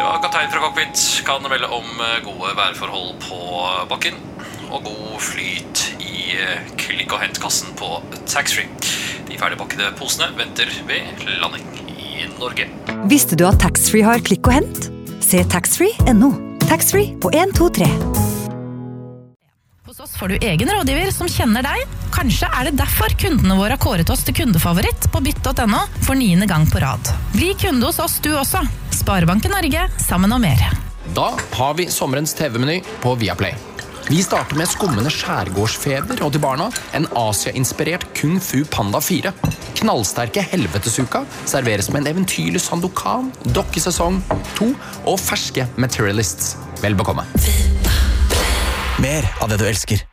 Ja, kaptein fra cockpit kan melde om gode værforhold på bakken og god flyt i klikk- og hentkassen på taxfree. De ferdigpakkede posene venter ved landing i Norge. Visste du at taxfree har klikk og hent? Se taxfree.no. Taxfree på 1, 2, 3. Hos oss får du egen rådgiver som kjenner deg. Kanskje det derfor kundene våre har kåret oss til kundefavoritt på bytt.no for 9. gang på rad. Bli kunde hos oss du også. Sparebanken Norge, sammen om mer. Da har vi sommerens TV-meny på Viaplay. Vi starter med skummende skjærgårdsfeber og til barna en Asia-inspirert Kung Fu Panda 4. Knallsterke helvetesuka serveres med en eventyrlig Sandokan, dokkesesong 2 og ferske Materialists. Vel bekomme. Mer av det du elsker.